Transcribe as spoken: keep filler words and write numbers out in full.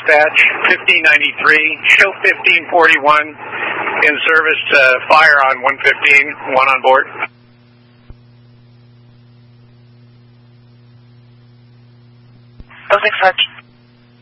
dispatch, fifteen ninety-three, show fifteen forty-one, in service to fire on one fifteen, one on board. oh six Arch.